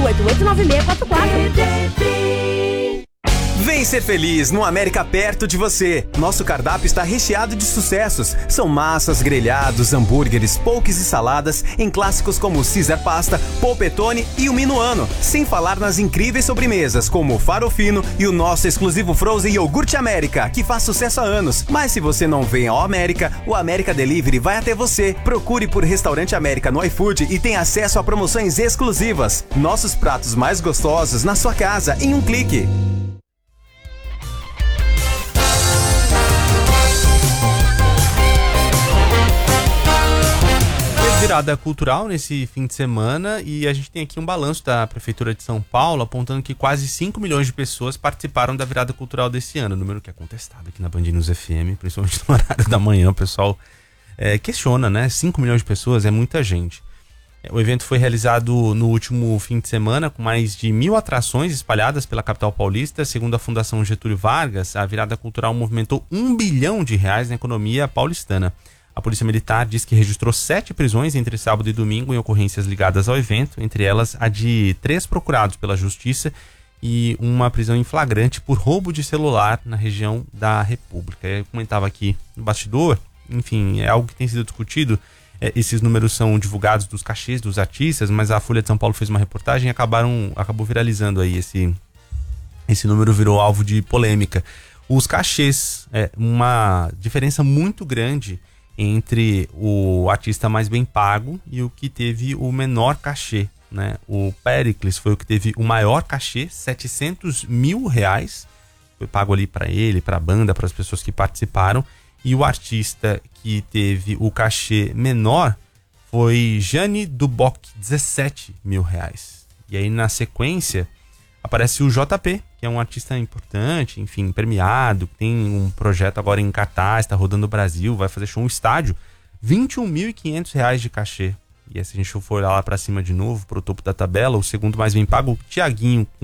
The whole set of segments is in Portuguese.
988966444. Vem ser feliz no América perto de você. Nosso cardápio está recheado de sucessos. São massas, grelhados, hambúrgueres, poques e saladas em clássicos como Caesar Pasta, Polpettone e o Minuano. Sem falar nas incríveis sobremesas como o Farofino e o nosso exclusivo Frozen Iogurte América, que faz sucesso há anos. Mas se você não vem ao América, o América Delivery vai até você. Procure por Restaurante América no iFood e tenha acesso a promoções exclusivas. Nossos pratos mais gostosos na sua casa em um clique. Virada cultural nesse fim de semana e a gente tem aqui um balanço da Prefeitura de São Paulo apontando que quase 5 milhões de pessoas participaram da virada cultural desse ano, número que é contestado aqui na Band News FM, principalmente no horário da manhã. O pessoal questiona, né? 5 milhões de pessoas é muita gente. O evento foi realizado no último fim de semana com mais de 1.000 atrações espalhadas pela capital paulista. Segundo a Fundação Getúlio Vargas, a virada cultural movimentou R$1 bilhão na economia paulistana. A Polícia Militar diz que registrou 7 prisões entre sábado e domingo em ocorrências ligadas ao evento, entre elas a de 3 procurados pela Justiça e uma prisão em flagrante por roubo de celular na região da República. Eu comentava aqui no bastidor, enfim, é algo que tem sido discutido. Esses números são divulgados dos cachês dos artistas, mas a Folha de São Paulo fez uma reportagem e acabou viralizando aí. Esse número virou alvo de polêmica. Os cachês, uma diferença muito grande entre o artista mais bem pago e o que teve o menor cachê, né? O Péricles foi o que teve o maior cachê, R$700 mil, foi pago ali para ele, para a banda, para as pessoas que participaram, e o artista que teve o cachê menor foi Jane Duboc, R$17 mil. E aí na sequência aparece o JP, que é um artista importante, enfim, premiado, tem um projeto agora em cartaz, está rodando o Brasil, vai fazer show no estádio, R$21.500 de cachê. E aí, se a gente for lá para cima de novo, pro topo da tabela, o segundo mais bem pago, o Thiaguinho, com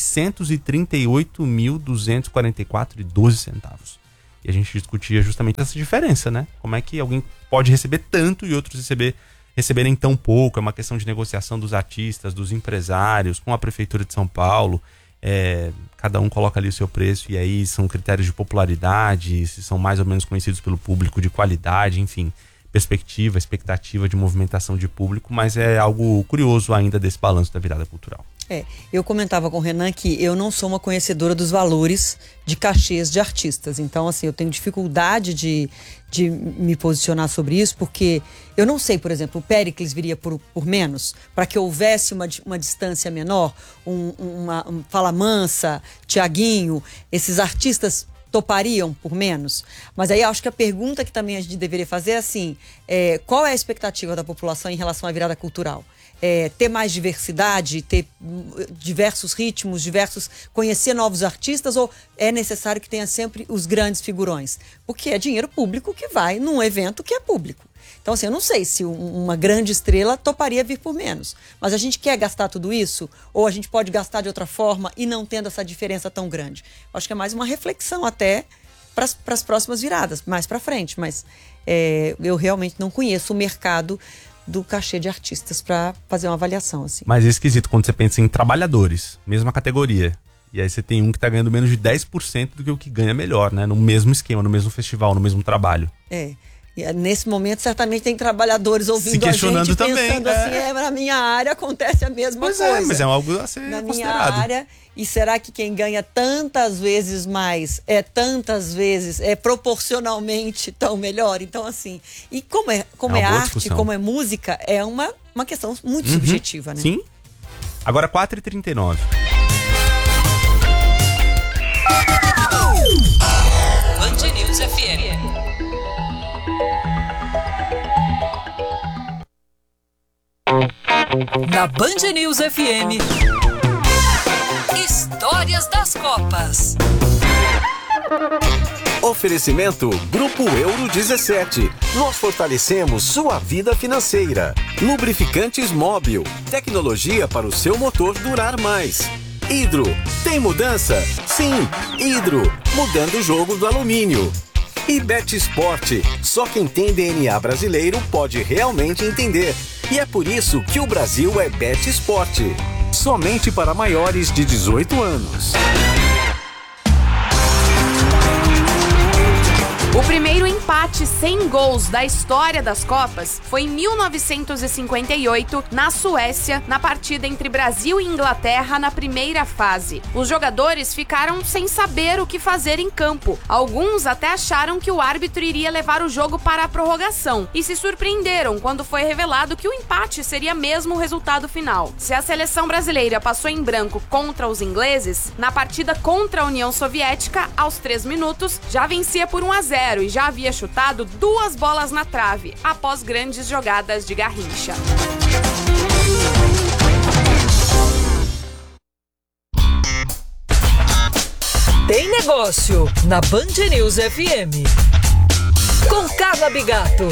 R$638.244,12. E a gente discutia justamente essa diferença, né? Como é que alguém pode receber tanto e outros receberem tão pouco? É uma questão de negociação dos artistas, dos empresários, com a Prefeitura de São Paulo. Cada um coloca ali o seu preço e aí são critérios de popularidade, se são mais ou menos conhecidos pelo público, de qualidade, enfim, expectativa de movimentação de público, mas é algo curioso ainda desse balanço da virada cultural. Eu comentava com o Renan que eu não sou uma conhecedora dos valores de cachês de artistas, então assim, eu tenho dificuldade de me posicionar sobre isso, porque eu não sei, por exemplo, o Péricles viria por menos, para que houvesse uma distância menor, uma Fala Mansa, Thiaguinho, esses artistas topariam por menos? Mas aí acho que a pergunta que também a gente deveria fazer é assim, qual é a expectativa da população em relação à virada cultural? Ter mais diversidade, ter diversos ritmos, conhecer novos artistas, ou é necessário que tenha sempre os grandes figurões? Porque é dinheiro público que vai num evento que é público. Então, assim, eu não sei se uma grande estrela toparia vir por menos. Mas a gente quer gastar tudo isso? Ou a gente pode gastar de outra forma e não tendo essa diferença tão grande? Acho que é mais uma reflexão até para as próximas viradas, mais para frente. Mas eu realmente não conheço o mercado do cachê de artistas para fazer uma avaliação, assim. Mas é esquisito quando você pensa em trabalhadores, mesma categoria. E aí você tem um que tá ganhando menos de 10% do que o que ganha melhor, né? No mesmo esquema, no mesmo festival, no mesmo trabalho. E nesse momento, certamente tem trabalhadores ouvindo a gente também, pensando assim, na minha área acontece a mesma coisa. Mas é algo a ser na considerado. Minha área, e será que quem ganha tantas vezes mais é proporcionalmente tão melhor? Então, assim, e como é arte, discussão. Como é música, é uma questão muito subjetiva, né? Sim. Agora 4h39. Band News FM. Na Band News FM, Histórias das Copas. Oferecimento Grupo Euro 17. Nós fortalecemos sua vida financeira. Lubrificantes Móbil. Tecnologia para o seu motor durar mais. Hidro. Tem mudança? Sim. Hidro. Mudando o jogo do alumínio. E Betsport. Só quem tem DNA brasileiro pode realmente entender. E é por isso que o Brasil é Betsport. somente para maiores de 18 anos. O primeiro empate sem gols da história das Copas foi em 1958, na Suécia, na partida entre Brasil e Inglaterra na primeira fase. Os jogadores ficaram sem saber o que fazer em campo. Alguns até acharam que o árbitro iria levar o jogo para a prorrogação e se surpreenderam quando foi revelado que o empate seria mesmo o resultado final. Se a seleção brasileira passou em branco contra os ingleses, na partida contra a União Soviética, aos 3 minutos, já vencia por 1-0 e já havia chutado 2 bolas na trave, após grandes jogadas de Garrincha. Tem negócio na Band News FM. Com Carla Bigato.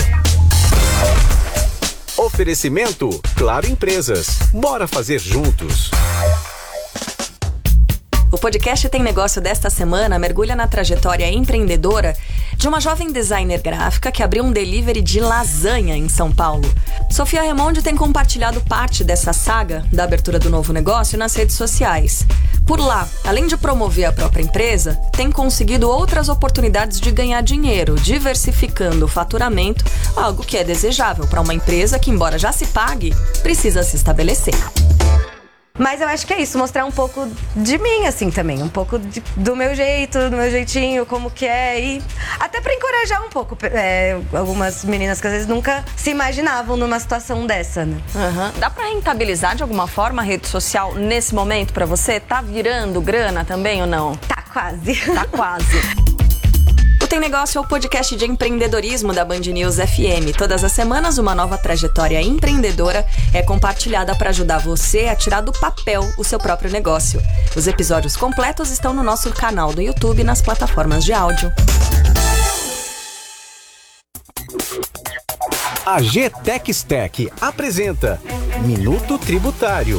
Oferecimento Claro Empresas. Bora fazer juntos. O podcast Tem Negócio desta semana mergulha na trajetória empreendedora de uma jovem designer gráfica que abriu um delivery de lasanha em São Paulo. Sofia Remonde tem compartilhado parte dessa saga da abertura do novo negócio nas redes sociais. Por lá, além de promover a própria empresa, tem conseguido outras oportunidades de ganhar dinheiro, diversificando o faturamento, algo que é desejável para uma empresa que, embora já se pague, precisa se estabelecer. Mas eu acho que é isso, mostrar um pouco de mim, assim, também. Um pouco do meu jeito, do meu jeitinho, como que é. E até pra encorajar um pouco algumas meninas que às vezes nunca se imaginavam numa situação dessa, né? Uhum. Dá pra rentabilizar de alguma forma a rede social nesse momento pra você? Tá virando grana também ou não? Tá quase. Tá quase. O Tem Negócio é o podcast de empreendedorismo da Band News FM. Todas as semanas, uma nova trajetória empreendedora é compartilhada para ajudar você a tirar do papel o seu próprio negócio. Os episódios completos estão no nosso canal do YouTube e nas plataformas de áudio. A G-Tech Stack apresenta Minuto Tributário.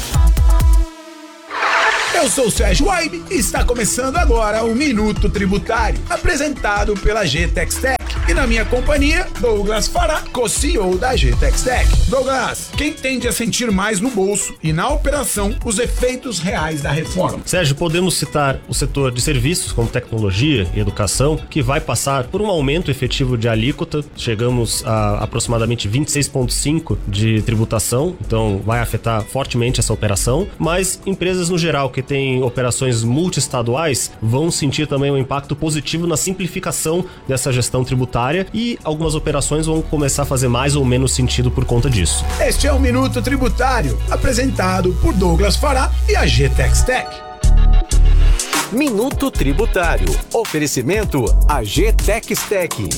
Eu sou o Sérgio Waibe e está começando agora o Minuto Tributário, apresentado pela G-Tech Stack. E na minha companhia, Douglas Fará, co-CEO da G-Tech Stack. Douglas, quem tende a sentir mais no bolso e na operação os efeitos reais da reforma? Sérgio, podemos citar o setor de serviços, como tecnologia e educação, que vai passar por um aumento efetivo de alíquota. Chegamos a aproximadamente 26,5% de tributação, então vai afetar fortemente essa operação. Mas empresas no geral que têm operações multiestaduais vão sentir também um impacto positivo na simplificação dessa gestão tributária e algumas operações vão começar a fazer mais ou menos sentido por conta disso. Este é o Minuto Tributário, apresentado por Douglas Fará e a G-Tech Stack. Minuto Tributário. Oferecimento a G-Tech Stack.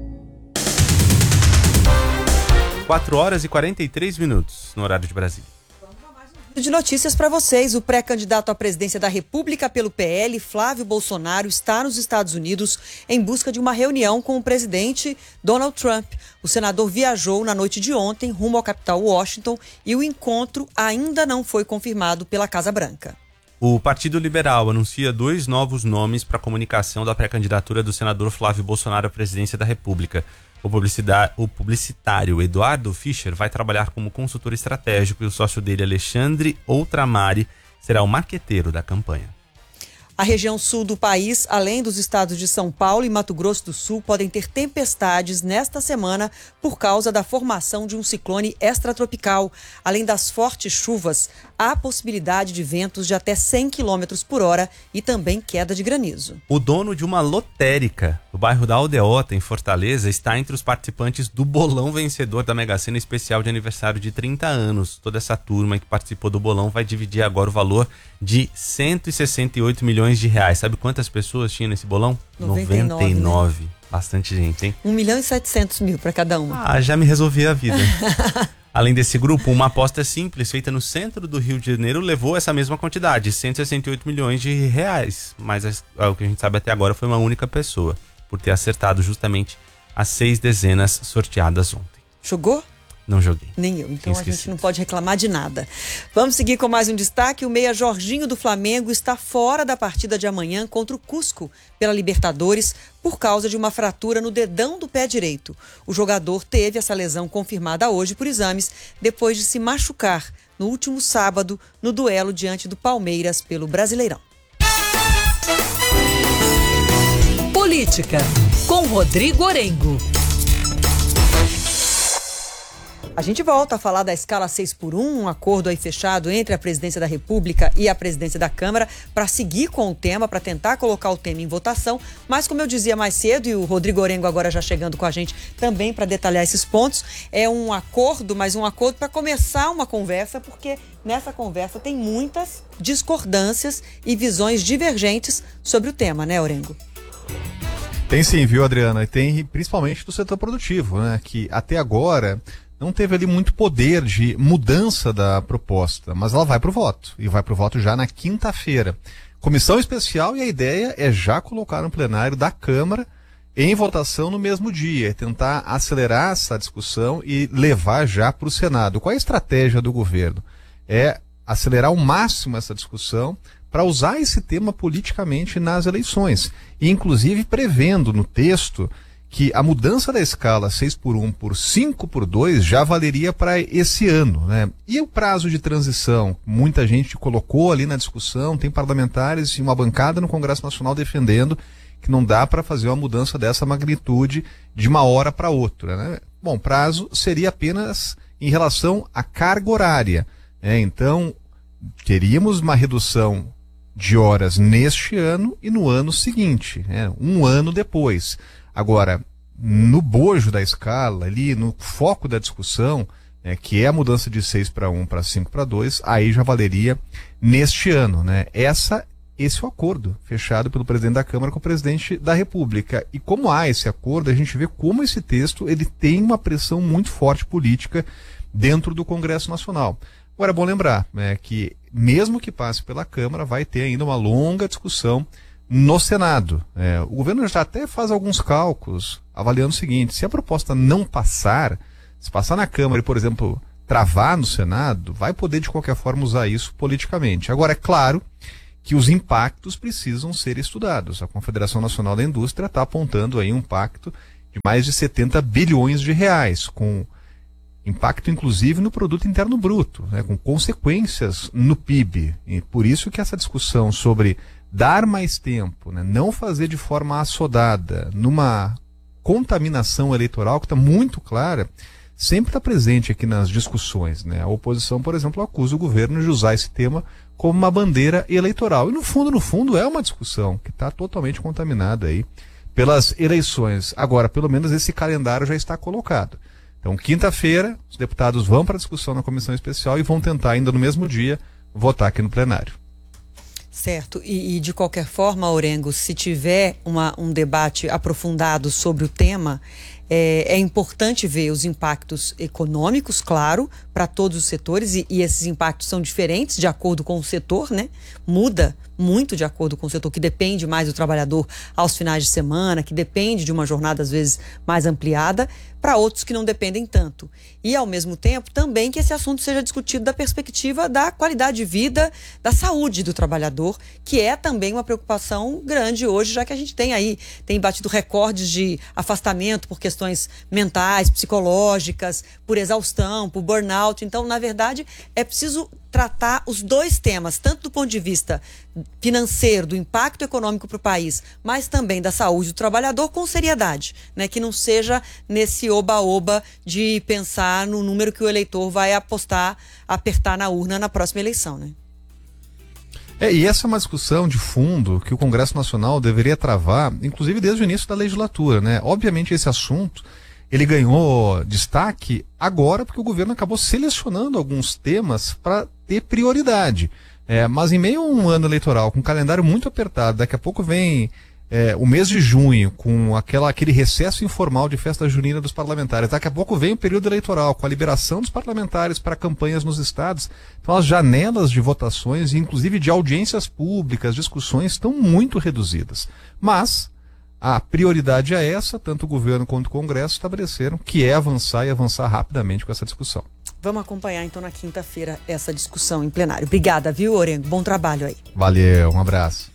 4 horas e 43 minutos no horário de Brasília. De notícias para vocês, o pré-candidato à presidência da República pelo PL, Flávio Bolsonaro, está nos Estados Unidos em busca de uma reunião com o presidente Donald Trump. O senador viajou na noite de ontem rumo à capital Washington e o encontro ainda não foi confirmado pela Casa Branca. O Partido Liberal anuncia 2 novos nomes para a comunicação da pré-candidatura do senador Flávio Bolsonaro à presidência da República. O publicitário Eduardo Fischer vai trabalhar como consultor estratégico e o sócio dele, Alexandre Outramari, será o marqueteiro da campanha. A região sul do país, além dos estados de São Paulo e Mato Grosso do Sul, podem ter tempestades nesta semana por causa da formação de um ciclone extratropical. Além das fortes chuvas, há possibilidade de ventos de até 100 km por hora e também queda de granizo. O dono de uma lotérica do bairro da Aldeota, em Fortaleza, está entre os participantes do bolão vencedor da Mega Sena especial de aniversário de 30 anos. Toda essa turma que participou do bolão vai dividir agora o valor de 168 milhões de reais. Sabe quantas pessoas tinha nesse bolão? 99. Né? Bastante gente, hein? 1.700.000 para cada uma. Ah, já me resolvi a vida. Além desse grupo, uma aposta simples feita no centro do Rio de Janeiro levou essa mesma quantidade, 168 milhões de reais. Mas o que a gente sabe até agora foi uma única pessoa, por ter acertado justamente as 6 dezenas sorteadas ontem. Jogou? Não joguei. Nem eu, então a gente não pode reclamar de nada. Vamos seguir com mais um destaque. O meia Jorginho do Flamengo está fora da partida de amanhã contra o Cusco pela Libertadores por causa de uma fratura no dedão do pé direito. O jogador teve essa lesão confirmada hoje por exames depois de se machucar no último sábado, no duelo diante do Palmeiras pelo Brasileirão. Política, com Rodrigo Orengo. A gente volta a falar da escala 6x1, um acordo aí fechado entre a Presidência da República e a Presidência da Câmara para seguir com o tema, para tentar colocar o tema em votação. Mas, como eu dizia mais cedo, e o Rodrigo Orengo agora já chegando com a gente também para detalhar esses pontos, é um acordo, mas um acordo para começar uma conversa, porque nessa conversa tem muitas discordâncias e visões divergentes sobre o tema, né, Orengo? Tem sim, viu, Adriana? E tem principalmente do setor produtivo, né? Que até agora não teve ali muito poder de mudança da proposta, mas ela vai para o voto, e vai para o voto já na quinta-feira. Comissão especial, e a ideia é já colocar no plenário da Câmara em votação no mesmo dia, tentar acelerar essa discussão e levar já para o Senado. Qual é a estratégia do governo? É acelerar ao máximo essa discussão para usar esse tema politicamente nas eleições, e inclusive prevendo no texto que a mudança da escala 6x1 por 5x2 já valeria para esse ano, né? E o prazo de transição? Muita gente colocou ali na discussão, tem parlamentares e uma bancada no Congresso Nacional defendendo que não dá para fazer uma mudança dessa magnitude de uma hora para outra, né? Bom, prazo seria apenas em relação à carga horária, né? Então, teríamos uma redução de horas neste ano e no ano seguinte, né? Um ano depois. Agora, no bojo da escala, ali no foco da discussão, que é a mudança de 6x1 para 5x2, aí já valeria neste ano, né? Esse é o acordo fechado pelo presidente da Câmara com o presidente da República. E como há esse acordo, a gente vê como esse texto ele tem uma pressão muito forte política dentro do Congresso Nacional. Agora é bom lembrar, né, que mesmo que passe pela Câmara, vai ter ainda uma longa discussão no Senado. O governo já até faz alguns cálculos avaliando o seguinte: se a proposta não passar, se passar na Câmara e, por exemplo, travar no Senado, vai poder de qualquer forma usar isso politicamente. Agora, é claro que os impactos precisam ser estudados. A Confederação Nacional da Indústria está apontando aí um impacto de mais de 70 bilhões de reais, com impacto inclusive no produto interno bruto, né, com consequências no PIB. E por isso que essa discussão sobre dar mais tempo, né, não fazer de forma assodada, numa contaminação eleitoral que está muito clara, sempre está presente aqui nas discussões, né? A oposição, por exemplo, acusa o governo de usar esse tema como uma bandeira eleitoral. E no fundo, é uma discussão que está totalmente contaminada aí pelas eleições. Agora, pelo menos esse calendário já está colocado. Então, quinta-feira, os deputados vão para a discussão na comissão especial e vão tentar ainda no mesmo dia votar aqui no plenário. Certo, e de qualquer forma, Orengo, se tiver um debate aprofundado sobre o tema, é importante ver os impactos econômicos, claro, para todos os setores, e esses impactos são diferentes de acordo com o setor, né? Muda muito de acordo com o setor, que depende mais do trabalhador aos finais de semana, que depende de uma jornada, às vezes, mais ampliada, para outros que não dependem tanto. E, ao mesmo tempo, também que esse assunto seja discutido da perspectiva da qualidade de vida, da saúde do trabalhador, que é também uma preocupação grande hoje, já que a gente tem batido recordes de afastamento por questões mentais, psicológicas, por exaustão, por burnout. Então, na verdade, é preciso tratar os dois temas, tanto do ponto de vista financeiro, do impacto econômico para o país, mas também da saúde do trabalhador, com seriedade, né? Que não seja nesse oba-oba de pensar no número que o eleitor vai apertar na urna na próxima eleição, né? E essa é uma discussão de fundo que o Congresso Nacional deveria travar, inclusive desde o início da legislatura, né? Obviamente esse assunto ele ganhou destaque agora porque o governo acabou selecionando alguns temas para ter prioridade. Mas em meio a um ano eleitoral, com um calendário muito apertado, daqui a pouco vem o mês de junho, com aquele recesso informal de festa junina dos parlamentares, daqui a pouco vem o período eleitoral, com a liberação dos parlamentares para campanhas nos estados. Então as janelas de votações, inclusive de audiências públicas, discussões, estão muito reduzidas. Mas a prioridade é essa, tanto o governo quanto o Congresso estabeleceram, que é avançar e avançar rapidamente com essa discussão. Vamos acompanhar então na quinta-feira essa discussão em plenário. Obrigada, viu, Orengo? Bom trabalho aí. Valeu, um abraço.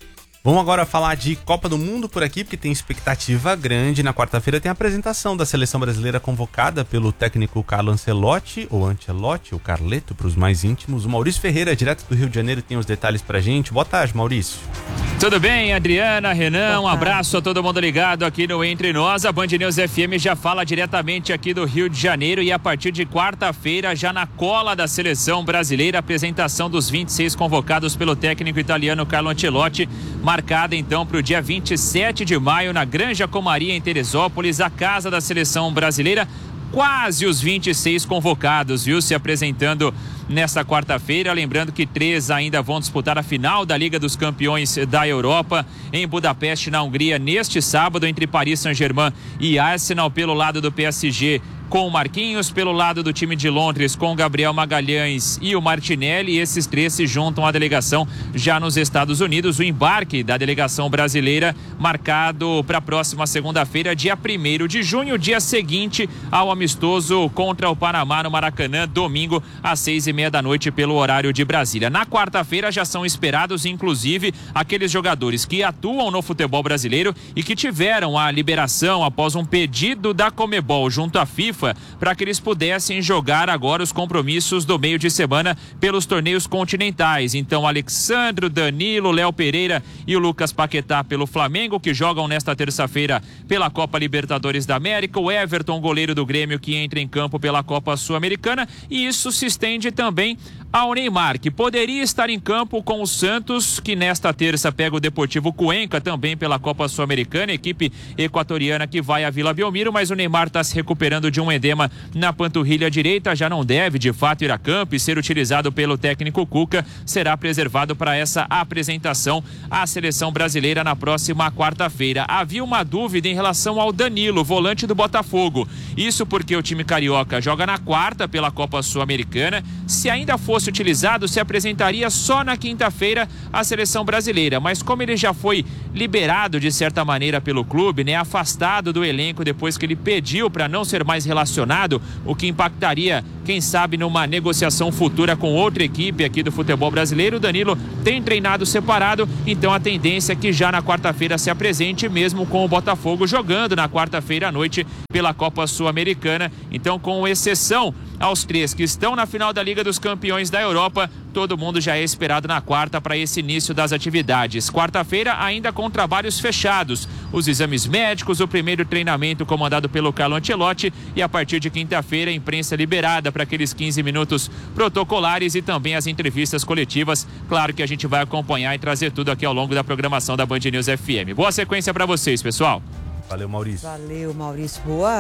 Vamos agora falar de Copa do Mundo por aqui, porque tem expectativa grande. Na quarta-feira tem a apresentação da seleção brasileira convocada pelo técnico Carlo Ancelotti, ou Ancelotti, ou Carleto, para os mais íntimos. O Maurício Ferreira, direto do Rio de Janeiro, tem os detalhes pra gente. Boa tarde, Maurício. Tudo bem, Adriana, Renan, um abraço a todo mundo ligado aqui no Entre Nós. A Band News FM já fala diretamente aqui do Rio de Janeiro e a partir de quarta-feira, já na cola da seleção brasileira, a apresentação dos 26 convocados pelo técnico italiano Carlo Ancelotti, marcada então para o dia 27 de maio na Granja Comaria, em Teresópolis, a casa da seleção brasileira. Quase os 26 convocados, viu, se apresentando nesta quarta-feira. Lembrando que 3 ainda vão disputar a final da Liga dos Campeões da Europa em Budapeste, na Hungria, neste sábado, entre Paris Saint-Germain e Arsenal, pelo lado do PSG com o Marquinhos, pelo lado do time de Londres com o Gabriel Magalhães e o Martinelli. Esses 3 se juntam à delegação já nos Estados Unidos. O embarque da delegação brasileira marcado para a próxima segunda-feira, dia 1º de junho, dia seguinte ao amistoso contra o Panamá no Maracanã, domingo às 6h30 da noite pelo horário de Brasília. Na quarta-feira já são esperados inclusive aqueles jogadores que atuam no futebol brasileiro e que tiveram a liberação após um pedido da Conmebol junto à FIFA para que eles pudessem jogar agora os compromissos do meio de semana pelos torneios continentais. Então, Alexandro, Danilo, Léo Pereira e o Lucas Paquetá pelo Flamengo, que jogam nesta terça-feira pela Copa Libertadores da América. O Everton, goleiro do Grêmio, que entra em campo pela Copa Sul-Americana. E isso se estende também ao Neymar, que poderia estar em campo com o Santos, que nesta terça pega o Deportivo Cuenca, também pela Copa Sul-Americana, equipe equatoriana que vai à Vila Belmiro, mas o Neymar está se recuperando de um edema na panturrilha direita, já não deve de fato ir a campo e ser utilizado pelo técnico Cuca, será preservado para essa apresentação à seleção brasileira na próxima quarta-feira. Havia uma dúvida em relação ao Danilo, volante do Botafogo, isso porque o time carioca joga na quarta pela Copa Sul-Americana. Se ainda fosse utilizado, se apresentaria só na quinta-feira à seleção brasileira, mas como ele já foi liberado de certa maneira pelo clube, né, afastado do elenco depois que ele pediu para não ser mais relacionado, o que impactaria, quem sabe, numa negociação futura com outra equipe aqui do futebol brasileiro. O Danilo tem treinado separado, então a tendência é que já na quarta-feira se apresente, mesmo com o Botafogo jogando na quarta-feira à noite pela Copa Sul-Americana. Então, com exceção aos 3 que estão na final da Liga dos Campeões da Europa, todo mundo já é esperado na quarta para esse início das atividades. Quarta-feira ainda com trabalhos fechados, os exames médicos, o primeiro treinamento comandado pelo Carlo Ancelotti e a partir de quinta-feira a imprensa liberada para aqueles 15 minutos protocolares e também as entrevistas coletivas. Claro que a gente vai acompanhar e trazer tudo aqui ao longo da programação da Band News FM. Boa sequência para vocês, pessoal. Valeu, Maurício. Valeu, Maurício.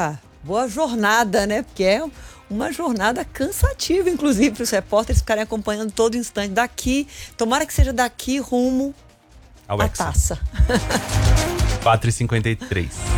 Boa jornada, né? Porque é uma jornada cansativa, inclusive, para os repórteres ficarem acompanhando todo instante daqui. Tomara que seja daqui rumo à taça. 4h53.